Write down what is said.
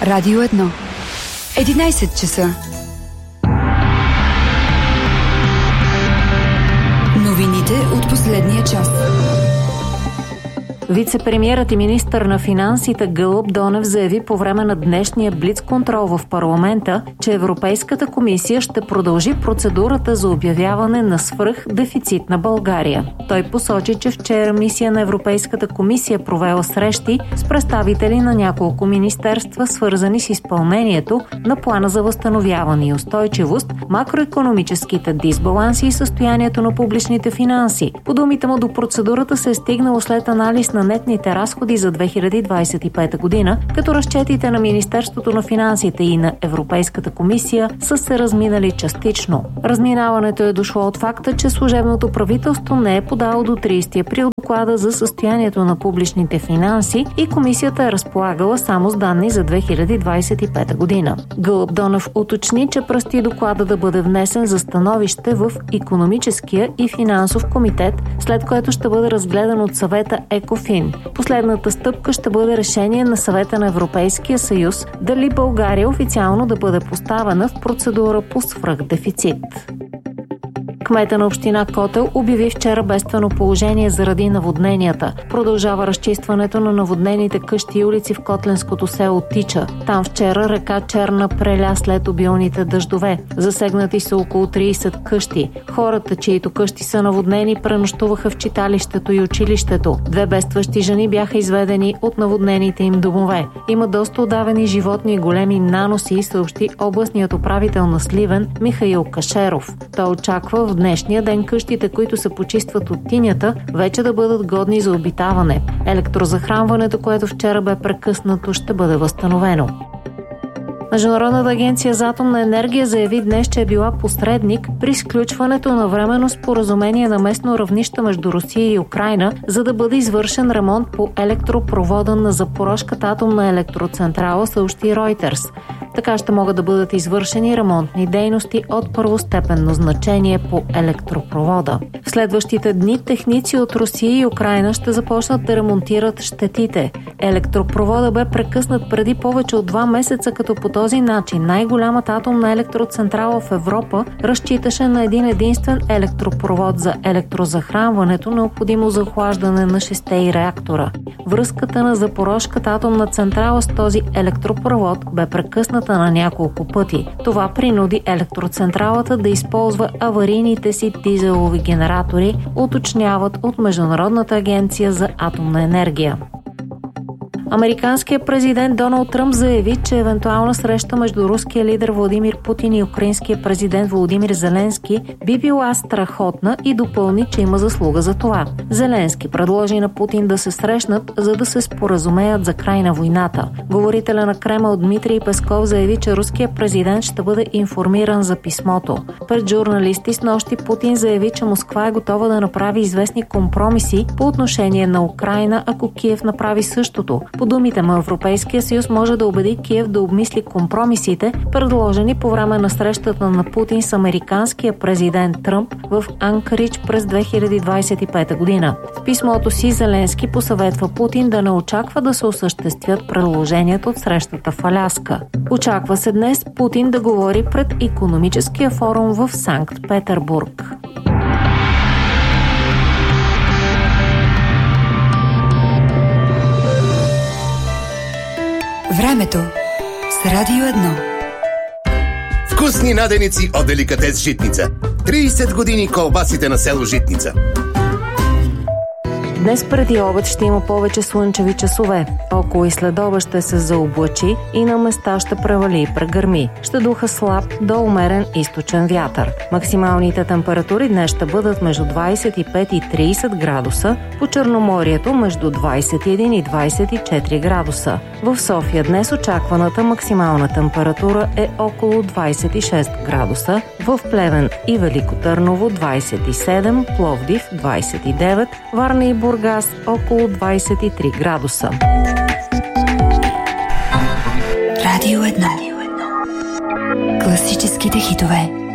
Радио 1. 11 часа. Новините от последния час. Вице-премиерът и министър на финансите Гълъб Донев заяви по време на днешния блицконтрол в парламента, че Европейската комисия ще продължи процедурата за обявяване на свръхдефицит на България. Той посочи, че вчера мисия на Европейската комисия провела срещи с представители на няколко министерства, свързани с изпълнението на плана за възстановяване и устойчивост, макроекономическите дисбаланси и състоянието на публичните финанси. По думите му, до процедурата се е стигнало след анализ на нетните разходи за 2025 година, като разчетите на Министерството на финансите и на Европейската комисия са се разминали частично. Разминаването е дошло от факта, че служебното правителство не е подало до 30 април доклада за състоянието на публичните финанси и комисията е разполагала само с данни за 2025 година. Гълъб Донев уточни, че предстои доклада да бъде внесен за становище в Икономическия и финансов комитет, след което ще бъде разгледан от съвета ЕКОФИН. Последната стъпка ще бъде решение на Съвета на Европейския съюз дали България официално да бъде поставена в процедура по свръхдефицит. Кмета на община Котел обяви вчера бедствено положение заради наводненията. Продължава разчистването на наводнените къщи и улици в котленското село Тича. Там вчера река Черна преля след обилните дъждове. Засегнати са около 30 къщи. Хората, чието къщи са наводнени, пренощуваха в читалището и училището. 2 бедстващи жени бяха изведени от наводнените им домове. Има доста удавени животни и големи наноси, съобщи областният управител на Сливен Михаил Кашеров. Той очаква в днешния ден къщите, които се почистват от тинята, вече да бъдат годни за обитаване. Електрозахранването, което вчера бе прекъснато, ще бъде възстановено. Международната агенция за атомна енергия заяви днес, че е била посредник при сключването на временно споразумение на местно равнище между Русия и Украйна, за да бъде извършен ремонт по електропровода на Запорожката атомна електроцентрала, съобщи Reuters. Така ще могат да бъдат извършени ремонтни дейности от първостепенно значение по електропровода. В следващите дни техници от Русия и Украйна ще започнат да ремонтират щетите. Електропровода бе прекъснат преди повече от 2 месеца, като по този начин най-голямата атомна електроцентрала в Европа разчиташе на един единствен електропровод за електрозахранването, необходимо за охлаждане на 6 реактора. Връзката на Запорожката атомна централа с този електропровод бе прекъсната на няколко пъти. Това принуди електроцентралата да използва аварийните си дизелови генератори, уточняват от Международната агенция за атомна енергия. Американският президент Доналд Тръмп заяви, че евентуална среща между руския лидер Владимир Путин и украинския президент Володимир Зеленски би била страхотна и допълни, че има заслуга за това. Зеленски предложи на Путин да се срещнат, за да се споразумеят за край на войната. Говорителя на Кремъл Дмитрий Песков заяви, че руският президент ще бъде информиран за писмото. Пред журналисти снощи Путин заяви, че Москва е готова да направи известни компромиси по отношение на Украйна, ако Киев направи същото. По думите му, Европейския съюз може да убеди Киев да обмисли компромисите, предложени по време на срещата на Путин с американския президент Тръмп в Анкаридж през 2025 година. В писмото си Зеленски посъветва Путин да не очаква да се осъществят предложенията от срещата в Аляска. Очаква се днес Путин да говори пред икономическия форум в Санкт-Петербург. Времето с Радио 1. Вкусни наденици от Деликатес Житница. 30 години колбасите на село Житница. Днес преди обед ще има повече слънчеви часове. Около и следобед ще се заоблачи и на места ще превали и прегърми. Ще духа слаб до умерен източен вятър. Максималните температури днес ще бъдат между 25 и 30 градуса, по Черноморието между 21 и 24 градуса. В София днес очакваната максимална температура е около 26 градуса, в Плевен и Велико Търново 27, Пловдив 29, Варна и Бургас около 23 градуса. Радио 1. Класическите хитове.